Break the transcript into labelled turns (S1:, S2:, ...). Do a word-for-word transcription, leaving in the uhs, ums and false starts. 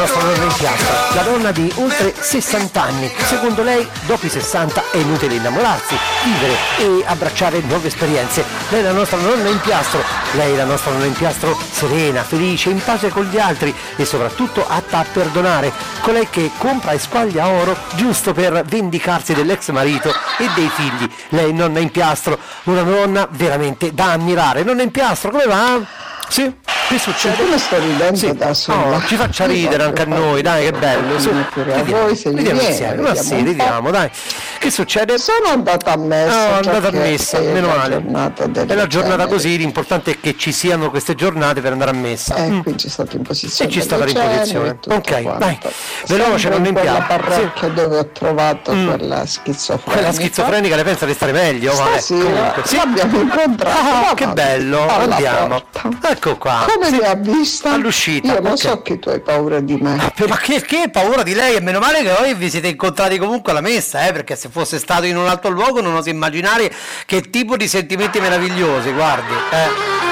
S1: nostra nonna in piastra, la donna di oltre sessanta anni. Secondo lei, dopo i sessanta è inutile innamorarsi, vivere e abbracciare nuove esperienze. Lei è la nostra nonna in piastro, lei è la nostra nonna in piastro serena, felice, in pace con gli altri e soprattutto atta a perdonare. Colei che compra e squaglia oro giusto per vendicarsi dell'ex marito e dei figli. Lei è nonna in piastro, una nonna veramente da ammirare. Nonna in piastro, come va? Sì? Che succede?
S2: Come sto ridendo
S1: sì.
S2: da sola?
S1: Oh, ci faccia ridere anche a noi, dai, che bello. Su.
S2: A voi se
S1: Ridiamo
S2: viene,
S1: insieme, ma sì, ridiamo, dai. Che succede?
S2: Sono andata a messa.
S1: Oh, andata a messa, meno male. È la giornata
S2: genere.
S1: così, l'importante è che ci siano queste giornate per andare a messa.
S2: Eh,
S1: mm.
S2: qui c'è stata imposizione.
S1: E ci sta l'imposizione. Ok,
S2: quanto.
S1: dai. Veloce, non in
S2: quella
S1: piano.
S2: parrocchia
S1: Sì.
S2: dove ho trovato
S1: Mm.
S2: quella schizofrenica.
S1: Quella schizofrenica le pensa di stare meglio? Vabbè,
S2: Stasera
S1: comunque, sì.
S2: l'abbiamo incontrata.
S1: Ah,
S2: ma
S1: che
S2: va,
S1: bello,
S2: alla
S1: andiamo.
S2: porta.
S1: Ecco qua.
S2: Come
S1: Sì.
S2: mi ha vista?
S1: All'uscita.
S2: Io lo
S1: ok.
S2: so che tu hai paura di me.
S1: Ma che, che paura di lei, e meno male che voi vi siete incontrati comunque alla messa, eh, perché se fosse stato in un altro luogo non oso immaginare che tipo di sentimenti meravigliosi, guardi. Eh.